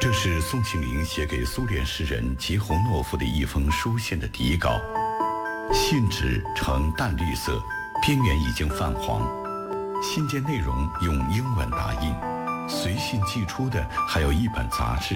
这是宋庆龄写给苏联诗人吉洪诺夫的一封书信的底稿，信纸呈淡绿色，边缘已经泛黄。信件内容用英文打印，随信寄出的还有一本杂志。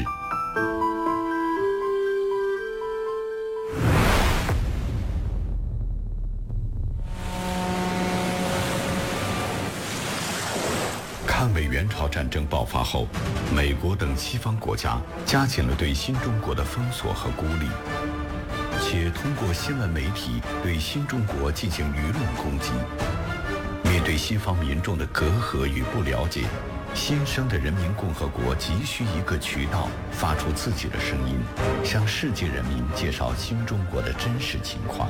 抗美援朝战争爆发后，美国等西方国家加紧了对新中国的封锁和孤立，且通过新闻媒体对新中国进行舆论攻击。面对西方民众的隔阂与不了解，新生的人民共和国急需一个渠道，发出自己的声音，向世界人民介绍新中国的真实情况。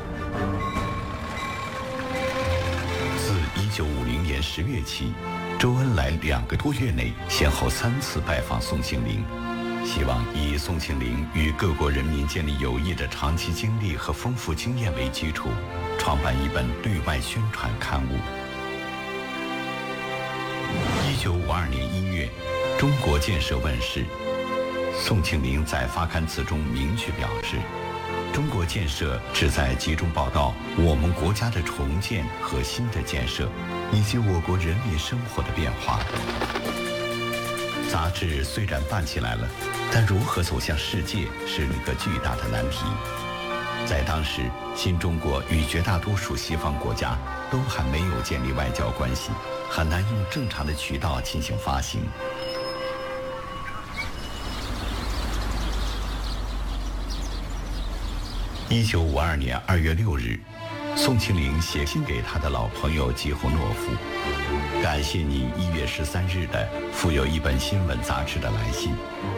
自1950年10月起，周恩来2个多月内先后3次拜访宋庆龄，希望以宋庆龄与各国人民建立友谊的长期经历和丰富经验为基础，创办一本对外宣传刊物。1952年1月，《中国建设》问世，宋庆龄在发刊词中明确表示，中国建设旨在集中报道我们国家的重建和新的建设，以及我国人民生活的变化。杂志虽然办起来了，但如何走向世界是一个巨大的难题。在当时，新中国与绝大多数西方国家都还没有建立外交关系，很难用正常的渠道进行发行。1952年2月6日，宋庆龄写信给他的老朋友吉洪诺夫，感谢你1月13日的附有一本新闻杂志的来信，